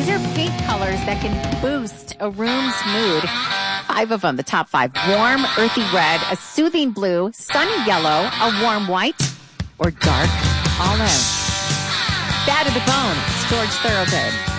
These are paint colors that can boost a room's mood. 5 of them, the top 5. Warm, earthy red, a soothing blue, sunny yellow, a warm white, or dark olive. Bad to the bone. Storage Thoroughbred.